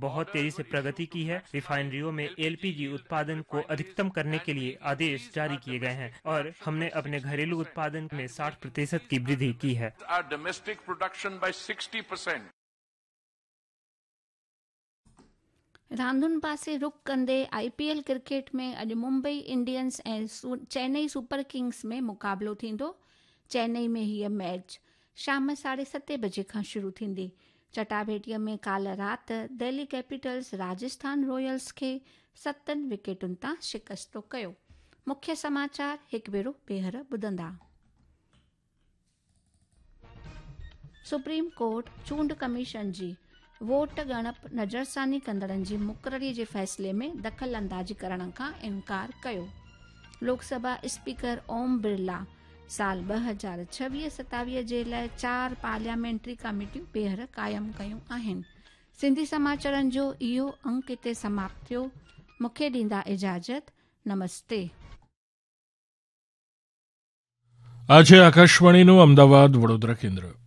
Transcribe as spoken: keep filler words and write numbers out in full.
बहुत तेजी से प्रगति की है। रिफाइनरियों में एलपीजी उत्पादन को अधिकतम करने के लिए आदेश जारी किए गए हैं और हमने अपने घरेलू उत्पादन में साठ प्रतिशत की वृद्धि की है। रांदुनि पासे रुख कंदे आईपीएल क्रिकेट में अॼु मुंबई इंडियंस ऐं चेन्नई सुपर किंग्स में मुक़ाबिलो थींदो। चेन्नई में हीअ मैच शाम साढे सते बजे खां शुरू थींदी। चटाभेटीअ में काल्ह राति दिल्ली कैपिटल्स राजस्थान रॉयल्स खे सतनि विकेटुनि तां शिकस्तो कयो। मुख्य समाचार हिकु भेरो ॿीहर ॿुधंदा। सुप्रीम कोर्ट चूंड कमीशन जी वोट ॻणप नज़रसानी कंदड़नि जी मुक़ररी जे फ़ैसिले में दख़ल अंदाज़ी करण खां इनकार कयो। लोकसभा स्पीकर ओम बिरला साल ॿ हज़ार छवीह सतावीह जे लाइ चार पार्लियामेंट्री कमेटियूं ॿीहर क़ाइमु कयूं आहिनि। सिंधी समाचारनि जो इहो अंक हिते समाप्त थियो। मूंखे ॾींदा इजाज़त। नमस्ते। આજે આકાશવાણીનું અમદાવાદ વડોદરા કેન્દ્ર